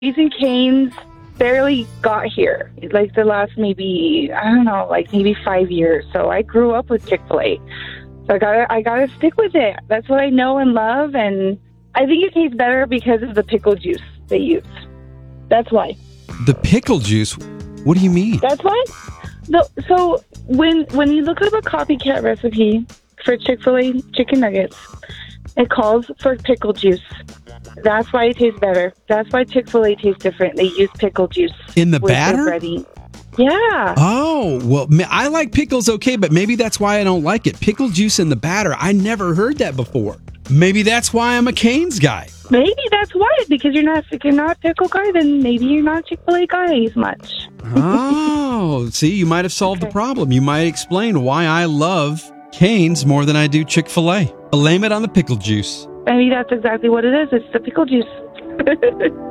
Raising Cane's barely got here. Like the last maybe 5 years. So I grew up with Chick-fil-A. So I gotta stick with it. That's what I know and love, and I think it tastes better because of the pickle juice they use. That's why. The pickle juice? What do you mean? That's why. So when you look up a copycat recipe for Chick-fil-A chicken nuggets, it calls for pickle juice. That's why it tastes better. That's why Chick-fil-A tastes different. They use pickle juice in the with batter. Their breading. Yeah. Oh, well, I like pickles okay, but maybe that's why I don't like it. Pickle juice in the batter. I never heard that before. Maybe that's why I'm a Cane's guy. Maybe that's why, because if you're not a pickle guy, then maybe you're not a Chick-fil-A guy as much. Oh, see, you might have solved the problem. You might explain why I love Cane's more than I do Chick-fil-A. Blame it on the pickle juice. Maybe that's exactly what it is. It's the pickle juice.